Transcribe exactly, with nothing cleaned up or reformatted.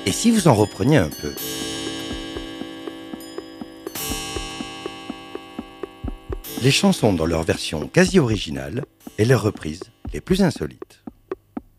Et si vous en repreniez un peu? Les chansons dans leur version quasi originale et leurs reprises les plus insolites.